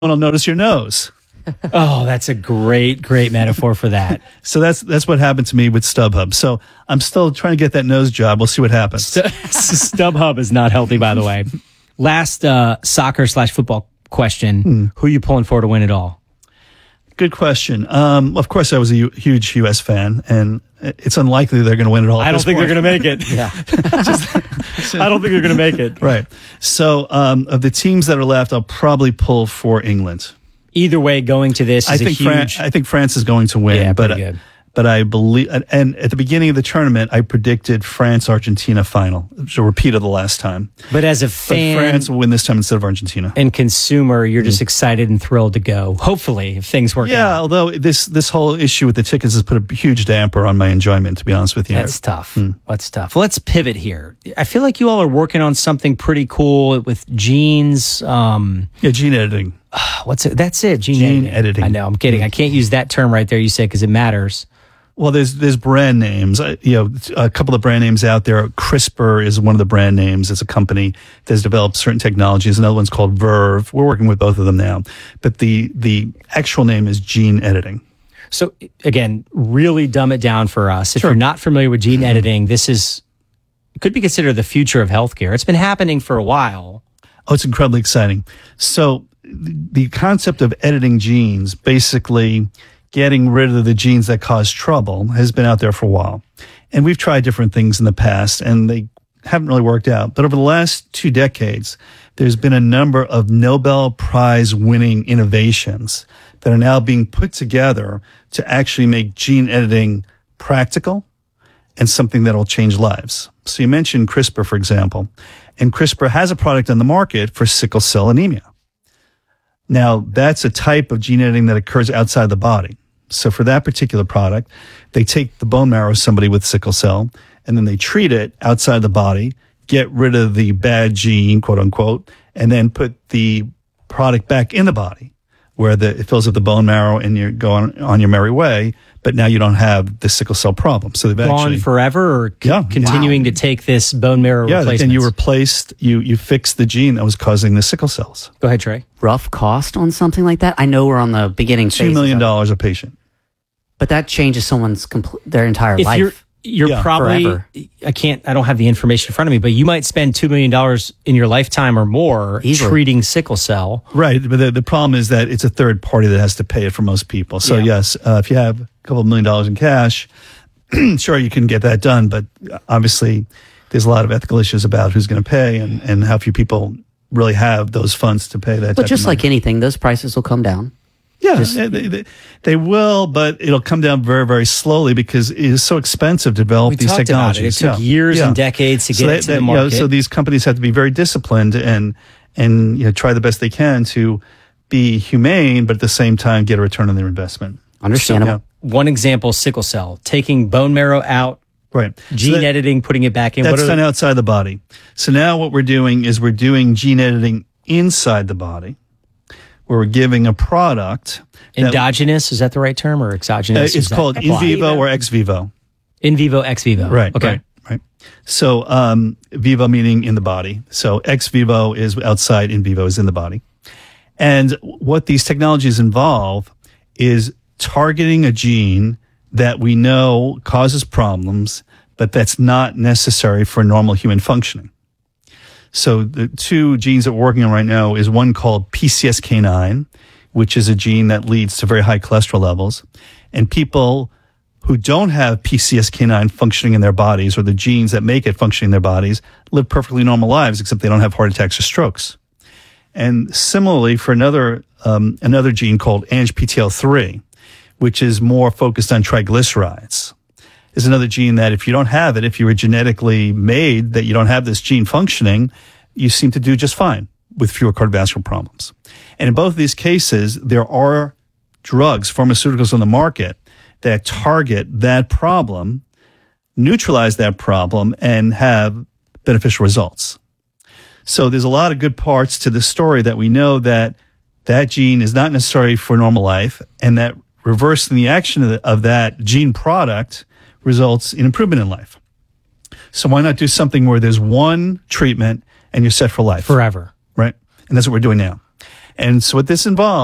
will notice your nose. Oh, that's a great metaphor for that. So that's what happened to me with StubHub. So I'm still trying to get that nose job. We'll see what happens. StubHub is not healthy, by the way. Last soccer/football question. Who are you pulling for to win it all? Good question. Of course, I was a huge U.S. fan, and it's unlikely they're going to win it all. I don't think they're going to make it. Yeah. I don't think they're going to make it. Right. So of the teams that are left, I'll probably pull for England. Either way, going to this is I think France is going to win. Yeah, but pretty good. But I believe, and at the beginning of the tournament, I predicted France-Argentina final. It's a repeat of the last time. But as a fan, but France will win this time instead of Argentina. And consumer, you're just excited and thrilled to go. Hopefully, if things work out. Yeah, although this whole issue with the tickets has put a huge damper on my enjoyment, to be honest with you. That's tough. That's tough. Let's pivot here. I feel like you all are working on something pretty cool with genes. Yeah, gene editing. What's it? That's it. Gene editing. I know. I'm kidding. I can't use that term right there. You say because it matters. Well, there's brand names. A couple of brand names out there. CRISPR is one of the brand names. It's a company that's developed certain technologies. Another one's called Verve. We're working with both of them now. But the actual name is gene editing. So again, really dumb it down for us. If Sure. you're not familiar with gene editing, it could be considered the future of healthcare. It's been happening for a while. Oh, it's incredibly exciting. So the concept of editing genes, basically getting rid of the genes that cause trouble, has been out there for a while. And we've tried different things in the past, and they haven't really worked out. But over the last 2 decades, there's been a number of Nobel Prize winning innovations that are now being put together to actually make gene editing practical and something that will change lives. So you mentioned CRISPR, for example, and CRISPR has a product on the market for sickle cell anemia. Now, that's a type of gene editing that occurs outside the body. So for that particular product, they take the bone marrow of somebody with sickle cell, and then they treat it outside the body, get rid of the bad gene, quote unquote, and then put the product back in the body, where it fills up the bone marrow and you're going on your merry way, but now you don't have the sickle cell problem. So they've Gone forever, or continuing to take this bone marrow replacement? And you replaced, you fixed the gene that was causing the sickle cells. Go ahead, Trey. Rough cost on something like that? I know we're on the beginning phase. $2 million a patient. But that changes someone's their entire life. You're probably, forever. I don't have the information in front of me, but you might spend $2 million in your lifetime or more treating sickle cell. Right. But the problem is that it's a third party that has to pay it for most people. So yes, if you have a couple of $1 million in cash, sure, you can get that done. But obviously there's a lot of ethical issues about who's going to pay and how few people really have those funds to pay that. But just like anything, those prices will come down. Yeah, they will, but it'll come down very, very slowly because it is so expensive to develop these technologies. It took years and decades to get it to the market. So these companies have to be very disciplined and try the best they can to be humane, but at the same time get a return on their investment. Understandable. One example, sickle cell, taking bone marrow out, right? Gene editing, putting it back in. That's done outside the body. So now what we're doing is we're doing gene editing inside the body, where we're giving a product. Endogenous, is that the right term, or exogenous? It's called in vivo or ex vivo. In vivo, ex vivo. Right. Okay. Right. So vivo meaning in the body. So ex vivo is outside, in vivo is in the body. And what these technologies involve is targeting a gene that we know causes problems, but that's not necessary for normal human functioning. So the 2 genes that we're working on right now is one called PCSK9, which is a gene that leads to very high cholesterol levels. And people who don't have PCSK9 functioning in their bodies, or the genes that make it functioning in their bodies, live perfectly normal lives, except they don't have heart attacks or strokes. And similarly, for another gene called ANGPTL3, which is more focused on triglycerides, is another gene that if you don't have it, if you were genetically made that you don't have this gene functioning, you seem to do just fine with fewer cardiovascular problems. And in both of these cases, there are drugs, pharmaceuticals on the market that target that problem, neutralize that problem, and have beneficial results. So there's a lot of good parts to the story that we know that that gene is not necessary for normal life, and that reversing the action of that gene product results in improvement in life. So why not do something where there's one treatment and you're set for life? Forever. Right? And that's what we're doing now. And so what this involves